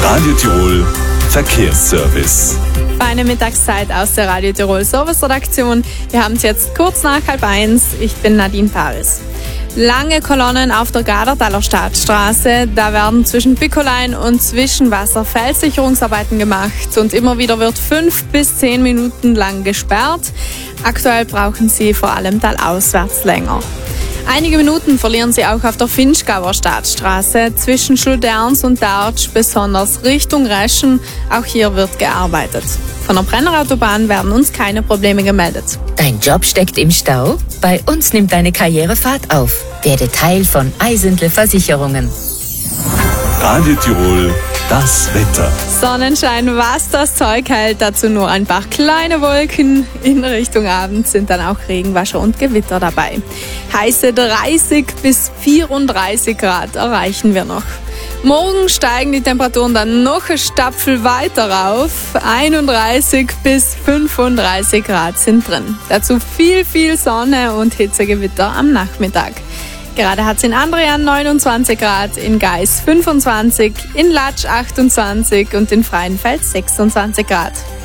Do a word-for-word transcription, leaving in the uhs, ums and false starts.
Radio Tirol Verkehrsservice. Feine Mittagszeit aus der Radio Tirol Service-Redaktion. Wir haben es jetzt kurz nach halb eins. Ich bin Nadine Paris. Lange Kolonnen auf der Gardertaler Stadtstraße. Da werden zwischen Bickolein und Zwischenwasser Felssicherungsarbeiten gemacht und immer wieder wird fünf bis zehn Minuten lang gesperrt. Aktuell brauchen sie vor allem talauswärts länger. Einige Minuten verlieren sie auch auf der Finchgauer Stadtstraße zwischen Schulderns und Dartsch, besonders Richtung Reschen. Auch hier wird gearbeitet. Von der Brennerautobahn werden uns keine Probleme gemeldet. Dein Job steckt im Stau? Bei uns nimmt deine Karriere Fahrt auf. Werde Teil von Eisentle Versicherungen. Radio Tirol, das Wetter. Sonnenschein, was das Zeug hält, dazu nur ein paar kleine Wolken. In Richtung Abend sind dann auch Regenwasser und Gewitter dabei. Heiße dreißig bis vierunddreißig Grad erreichen wir noch. Morgen steigen die Temperaturen dann noch ein Stapfel weiter rauf. einunddreißig bis fünfunddreißig Grad sind drin. Dazu viel, viel Sonne und Hitzegewitter am Nachmittag. Gerade hat es in Andrian neunundzwanzig Grad, in Geis fünfundzwanzig, in Latsch achtundzwanzig und in Freienfeld sechsundzwanzig Grad.